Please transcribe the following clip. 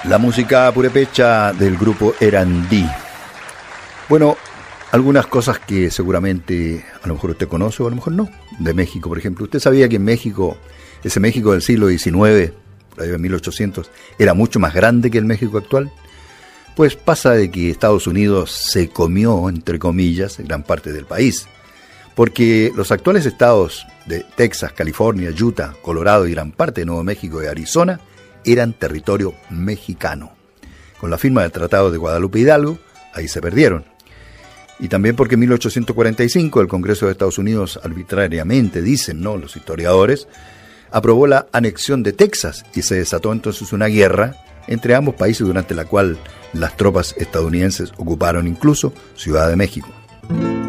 La música purépecha del grupo Erandí. Bueno, algunas cosas que seguramente a lo mejor usted conoce o a lo mejor no. De México, por ejemplo. ¿Usted sabía que en México, ese México del siglo XIX, por ahí de 1800, era mucho más grande que el México actual? Pues pasa de que Estados Unidos se comió, entre comillas, gran parte del país. Porque los actuales estados de Texas, California, Utah, Colorado y gran parte de Nuevo México y Arizona eran territorio mexicano. Con la firma del Tratado de Guadalupe Hidalgo, ahí se perdieron. Y también porque en 1845 el Congreso de Estados Unidos arbitrariamente, dicen, ¿no?, los historiadores, aprobó la anexión de Texas y se desató entonces una guerra entre ambos países durante la cual las tropas estadounidenses ocuparon incluso Ciudad de México.